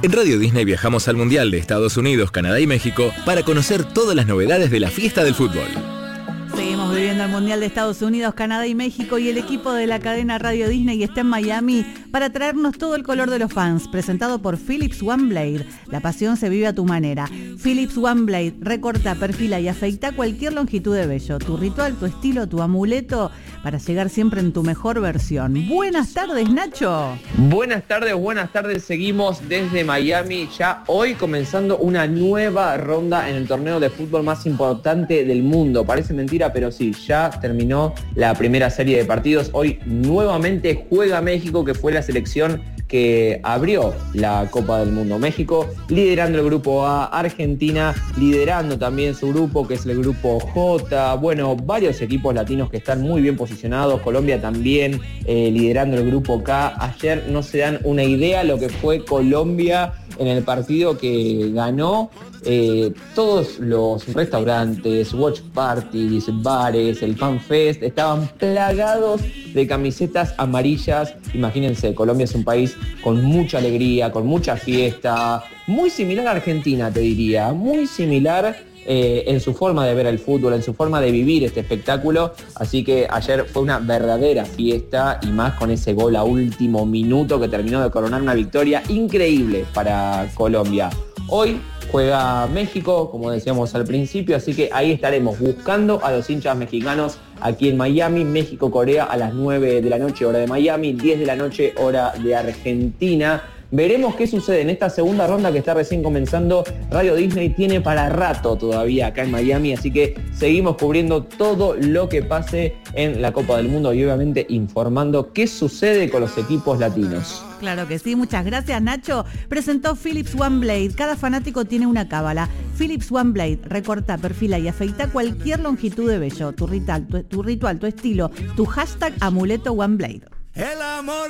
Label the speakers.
Speaker 1: En Radio Disney viajamos al Mundial de Estados Unidos, Canadá y México para conocer todas las novedades de la fiesta del fútbol.
Speaker 2: Seguimos viviendo el Mundial de Estados Unidos, Canadá y México, y el equipo de la cadena Radio Disney está en Miami para traernos todo el color de los fans, presentado por Philips OneBlade. La pasión se vive a tu manera. Philips OneBlade recorta, perfila y afeita cualquier longitud de vello. Tu ritual, tu estilo, tu amuleto, para llegar siempre en tu mejor versión. Buenas tardes, Nacho.
Speaker 3: Buenas tardes. Seguimos desde Miami, ya hoy comenzando una nueva ronda en el torneo de fútbol más importante del mundo. Parece mentira, pero sí, ya terminó la primera serie de partidos. Hoy nuevamente juega México, que fue la selección que abrió la Copa del Mundo. México liderando el grupo A, Argentina liderando también su grupo, que es el grupo J. Bueno, varios equipos latinos que están muy bien posicionados. Colombia también liderando el grupo K. Ayer no se dan una idea lo que fue Colombia en el partido que ganó. Todos los restaurantes, watch parties, bares, el fan fest estaban plagados de camisetas amarillas. Imagínense, Colombia es un país con mucha alegría, con mucha fiesta, muy similar a Argentina, te diría, muy similar en su forma de ver el fútbol, en su forma de vivir este espectáculo. Así que ayer fue una verdadera fiesta, y más con ese gol a último minuto que terminó de coronar una victoria increíble para Colombia. Hoy juega México, como decíamos al principio, así que ahí estaremos buscando a los hinchas mexicanos aquí en Miami. México-Corea a las 9 de la noche, hora de Miami, 10 de la noche, hora de Argentina. Veremos qué sucede en esta segunda ronda que está recién comenzando. Radio Disney tiene para rato todavía acá en Miami, así que seguimos cubriendo todo lo que pase en la Copa del Mundo y obviamente informando qué sucede con los equipos latinos.
Speaker 2: Claro que sí, muchas gracias, Nacho. Presentó Philips OneBlade. Cada fanático tiene una cábala. Philips OneBlade recorta, perfila y afeita cualquier longitud de vello. Tu ritual, tu estilo, tu hashtag amuleto OneBlade.
Speaker 4: El amor